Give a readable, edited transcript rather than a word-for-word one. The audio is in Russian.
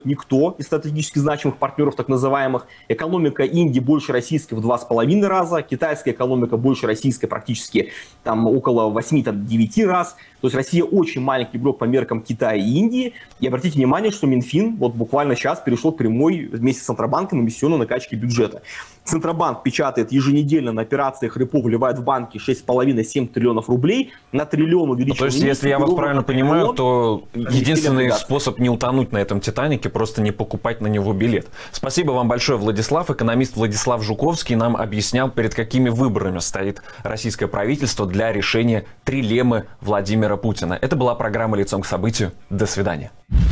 никто из стратегически значимых партнеров, так называемых. Экономика Индии больше российской в 2,5 раза, китайская экономика больше российской практически там около 8-9 раз. То есть Россия очень маленький игрок по меркам Китая и Индии. И обратите внимание, что Минфин вот буквально сейчас перешел к прямой вместе с Центробанком эмиссионной накачке бюджета. Центробанк печатает еженедельно на операциях репо, вливает в банки 6,5-7 триллионов рублей, на триллион увеличивает. То есть, если я вас правильно понимаю, то единственный способ не утонуть на этом Титанике — просто не покупать на него билет. Спасибо вам большое, Владислав. Экономист Владислав Жуковский нам объяснял, перед какими выборами стоит российское правительство для решения трилеммы Владимира Путина. Это была программа «Лицом к событию». До свидания.